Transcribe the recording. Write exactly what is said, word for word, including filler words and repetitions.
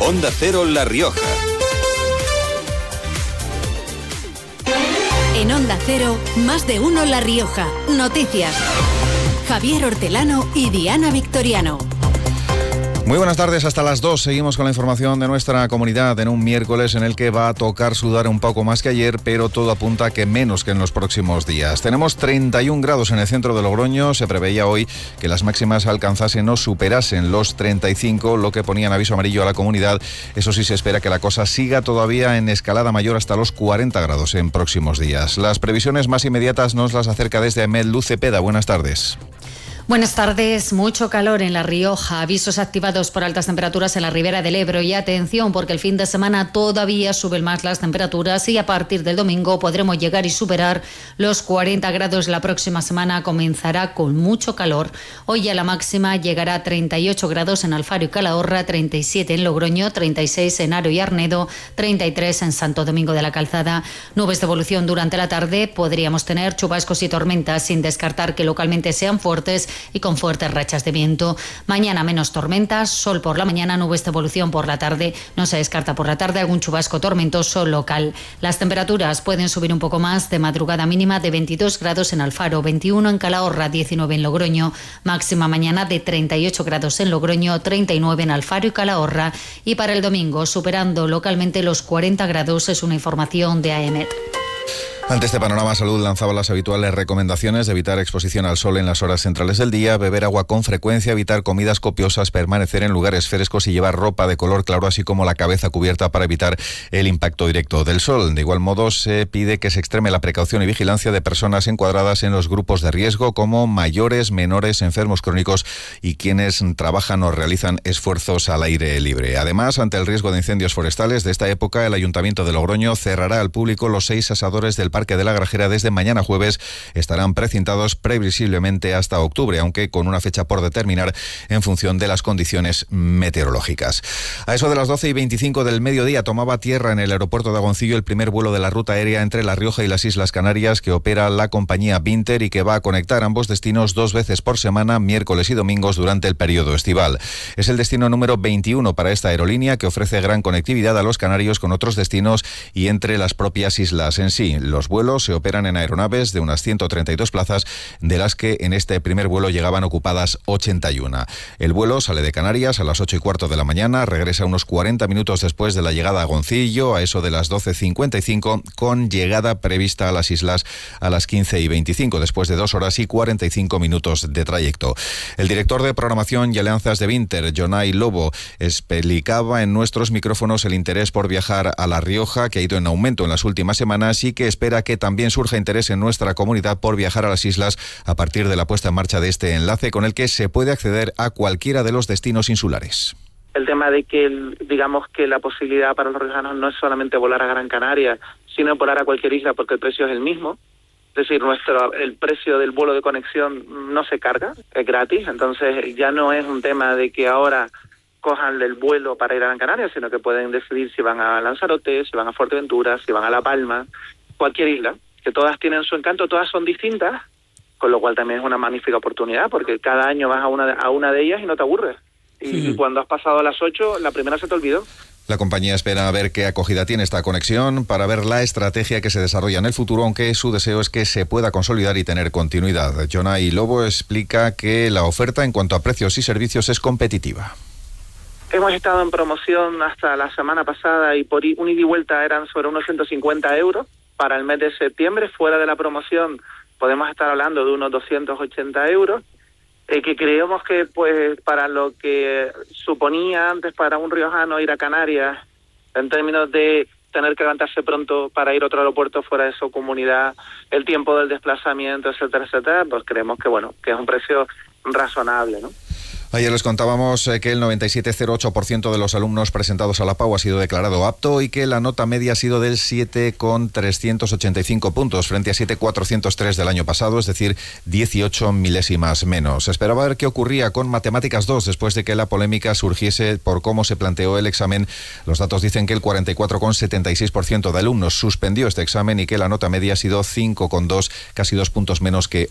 Onda Cero La Rioja. En Onda Cero, más de uno La Rioja. Noticias. Javier Hortelano y Diana Victoriano. Muy buenas tardes, hasta las dos. Seguimos con la información de nuestra comunidad en un miércoles en el que va a tocar sudar un poco más que ayer, pero todo apunta a que menos que en los próximos días. Tenemos treinta y un grados en el centro de Logroño. Se preveía hoy que las máximas alcanzasen o superasen los treinta y cinco, lo que ponía en aviso amarillo a la comunidad. Eso sí, se espera que la cosa siga todavía en escalada mayor hasta los cuarenta grados en próximos días. Las previsiones más inmediatas nos las acerca desde Amed Luz Cepeda. Buenas tardes. Buenas tardes. Mucho calor en La Rioja. Avisos activados por altas temperaturas en la ribera del Ebro. Y atención, porque el fin de semana todavía suben más las temperaturas y a partir del domingo podremos llegar y superar los cuarenta grados. La próxima semana comenzará con mucho calor. Hoy a la máxima llegará a treinta y ocho grados en Alfaro y Calahorra, treinta y siete en Logroño, treinta y seis en Haro y Arnedo, treinta y tres en Santo Domingo de la Calzada. Nubes de evolución durante la tarde. Podríamos tener chubascos y tormentas, sin descartar que localmente sean fuertes y con fuertes rachas de viento. Mañana menos tormentas, sol por la mañana, nubes de evolución por la tarde. No se descarta por la tarde algún chubasco tormentoso local. Las temperaturas pueden subir un poco más, de madrugada mínima de veintidós grados en Alfaro, veintiuno en Calahorra, diecinueve en Logroño. Máxima mañana de treinta y ocho grados en Logroño, treinta y nueve en Alfaro y Calahorra. Y para el domingo, superando localmente los cuarenta grados, es una información de AEMET. Ante este panorama, Salud lanzaba las habituales recomendaciones de evitar exposición al sol en las horas centrales del día, beber agua con frecuencia, evitar comidas copiosas, permanecer en lugares frescos y llevar ropa de color claro, así como la cabeza cubierta para evitar el impacto directo del sol. De igual modo, se pide que se extreme la precaución y vigilancia de personas encuadradas en los grupos de riesgo, como mayores, menores, enfermos crónicos y quienes trabajan o realizan esfuerzos al aire libre. Además, ante el riesgo de incendios forestales de esta época, el Ayuntamiento de Logroño cerrará al público los seis asadores del Parque de la Grajera desde mañana jueves. Estarán precintados previsiblemente hasta octubre, aunque con una fecha por determinar en función de las condiciones meteorológicas. A eso de las doce y veinticinco del mediodía tomaba tierra en el aeropuerto de Agoncillo el primer vuelo de la ruta aérea entre La Rioja y las Islas Canarias que opera la compañía Binter y que va a conectar ambos destinos dos veces por semana, miércoles y domingos durante el periodo estival. Es el destino número veintiuno para esta aerolínea, que ofrece gran conectividad a los canarios con otros destinos y entre las propias islas en sí. Los vuelos se operan en aeronaves de unas ciento treinta y dos plazas, de las que en este primer vuelo llegaban ocupadas ochenta y una. El vuelo sale de Canarias a las ocho y cuarto de la mañana, regresa unos cuarenta minutos después de la llegada a Agoncillo, a eso de las doce cincuenta y cinco, con llegada prevista a las islas a las quince y veinticinco, después de dos horas y cuarenta y cinco minutos de trayecto. El director de programación y alianzas de Binter, Jonay Lobo, explicaba en nuestros micrófonos el interés por viajar a La Rioja, que ha ido en aumento en las últimas semanas y que espera que también surja interés en nuestra comunidad por viajar a las islas a partir de la puesta en marcha de este enlace, con el que se puede acceder a cualquiera de los destinos insulares. El tema de que, digamos que la posibilidad para los riojanos no es solamente volar a Gran Canaria, sino volar a cualquier isla, porque el precio es el mismo. Es decir, nuestro el precio del vuelo de conexión no se carga, es gratis. Entonces ya no es un tema de que ahora cojan el vuelo para ir a Gran Canaria, sino que pueden decidir si van a Lanzarote, si van a Fuerteventura, si van a La Palma, cualquier isla, que todas tienen su encanto, todas son distintas, con lo cual también es una magnífica oportunidad, porque cada año vas a una de, a una de ellas y no te aburres. Y, sí. y cuando has pasado a las ocho, la primera se te olvidó. La compañía espera ver qué acogida tiene esta conexión para ver la estrategia que se desarrolla en el futuro, aunque su deseo es que se pueda consolidar y tener continuidad. Jonay Lobo explica que la oferta en cuanto a precios y servicios es competitiva. Hemos estado en promoción hasta la semana pasada y por un ida y vuelta eran sobre unos ciento cincuenta euros. Para el mes de septiembre, fuera de la promoción, podemos estar hablando de unos doscientos ochenta euros, eh, que creemos que pues para lo que suponía antes para un riojano ir a Canarias, en términos de tener que levantarse pronto para ir a otro aeropuerto fuera de su comunidad, el tiempo del desplazamiento, etcétera, etcétera, pues creemos que bueno, que es un precio razonable, ¿no? Ayer les contábamos que el noventa y siete coma cero ocho por ciento de los alumnos presentados a la P A U ha sido declarado apto y que la nota media ha sido del siete coma trescientos ochenta y cinco puntos frente a siete coma cuatrocientos tres del año pasado, es decir, dieciocho milésimas menos. Se esperaba ver qué ocurría con Matemáticas dos después de que la polémica surgiese por cómo se planteó el examen. Los datos dicen que el cuarenta y cuatro coma setenta y seis por ciento de alumnos suspendió este examen y que la nota media ha sido cinco coma dos, casi dos puntos menos que